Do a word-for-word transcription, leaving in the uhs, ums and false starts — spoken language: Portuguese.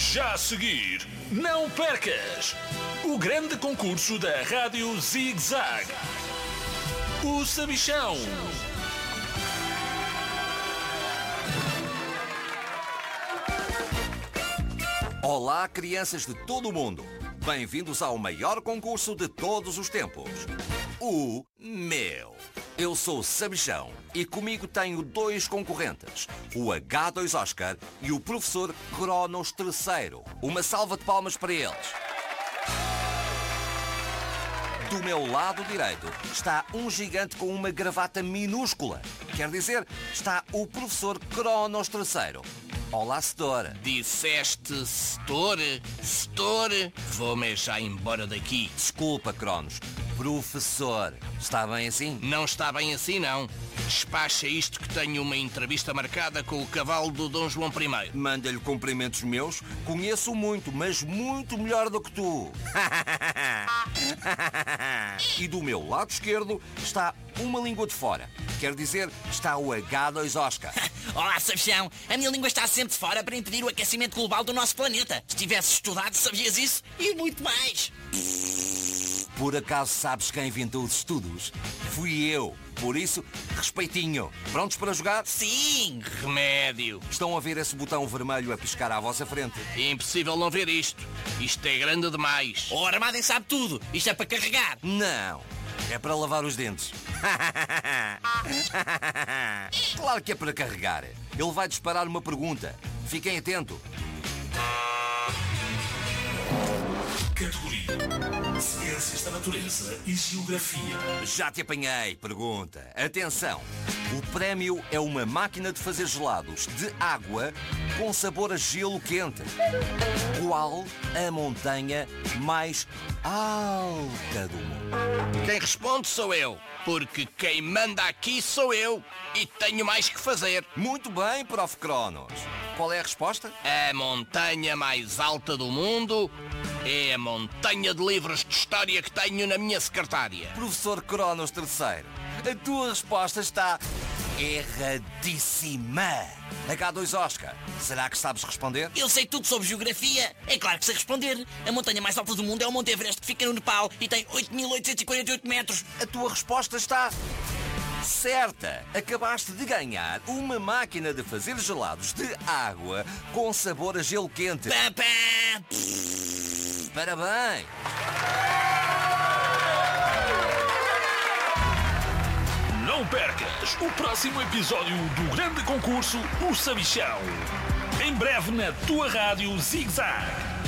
Já a seguir, não percas o grande concurso da Rádio Zig Zag, o Sabichão. Olá, crianças de todo o mundo. Bem-vindos ao maior concurso de todos os tempos, o meu. Eu sou o Sabichão e comigo tenho dois concorrentes, o agá dois Oscar e o professor Cronos terceiro. Uma salva de palmas para eles. Do meu lado direito está um gigante com uma gravata minúscula. Quer dizer, está o professor Cronos terceiro. Olá, setor. Disseste setor? Setor? Vou-me já embora daqui. Desculpa, Cronos. Professor, está bem assim? Não está bem assim, não. Despacha isto que tenho uma entrevista marcada com o cavalo do Dom João primeiro. Manda-lhe cumprimentos meus. Conheço muito, mas muito melhor do que tu. E do meu lado esquerdo está uma língua de fora. Quer dizer, está o agá dois Oscar. Olá, Sabichão. A minha língua está sempre de fora para impedir o aquecimento global do nosso planeta. Se tivesse estudado, sabias isso e muito mais. Por acaso sabes quem inventou os estudos? Fui eu. Por isso, respeitinho. Prontos para jogar? Sim! Remédio. Estão a ver esse botão vermelho a piscar à vossa frente? Impossível não ver isto. Isto é grande demais. O Armadem sabe tudo. Isto é para carregar. Não. É para lavar os dentes. Claro que é para carregar. Ele vai disparar uma pergunta. Fiquem atentos. Categoria: Ciências da Natureza e Geografia. Já te apanhei, pergunta. Atenção, o prémio é uma máquina de fazer gelados de água com sabor a gelo quente. Qual a montanha mais alta do mundo? Quem responde sou eu, porque quem manda aqui sou eu e tenho mais que fazer. Muito bem, prof Cronos. Qual é a resposta? A montanha mais alta do mundo é a montanha de livros de história que tenho na minha secretária. Professor Cronos terceiro, a tua resposta está erradíssima. agá dois Oscar, será que sabes responder? Eu sei tudo sobre geografia. É claro que sei responder. A montanha mais alta do mundo é o Monte Everest, que fica no Nepal e tem oito mil oitocentos e quarenta e oito metros. A tua resposta está certa. Acabaste de ganhar uma máquina de fazer gelados de água com sabor a gelo quente. Pá, pá. Parabéns! Não percas o próximo episódio do grande concurso O Sabichão. Em breve na tua rádio Zig Zag.